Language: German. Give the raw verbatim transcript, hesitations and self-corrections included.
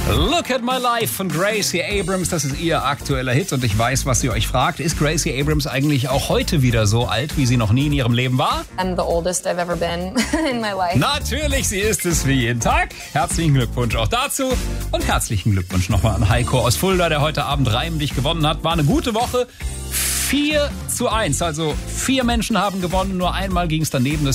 Look at My Life von Gracie Abrams, das ist ihr aktueller Hit und ich weiß, was ihr euch fragt. Ist Gracie Abrams eigentlich auch heute wieder so alt, wie sie noch nie in ihrem Leben war? I'm the oldest I've ever been in my life. Natürlich, sie ist es wie jeden Tag. Herzlichen Glückwunsch auch dazu und herzlichen Glückwunsch nochmal an Heiko aus Fulda, der heute Abend reimlich gewonnen hat. War eine gute Woche. vier zu eins, also vier Menschen haben gewonnen, nur einmal ging es daneben. Das